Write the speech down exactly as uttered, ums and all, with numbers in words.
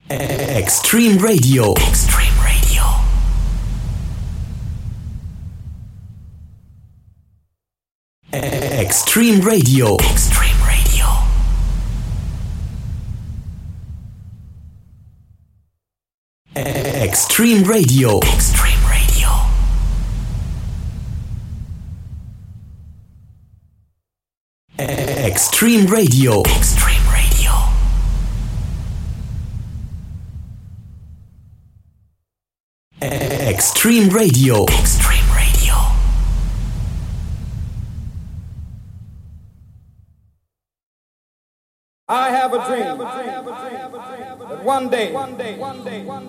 Extreme Radio. Extreme Radio. Extreme Radio. Extreme Radio. Extreme Radio. Extreme Radio. Extreme Radio. Extreme Radio. Extreme Radio. Extreme Radio. I have a dream that one day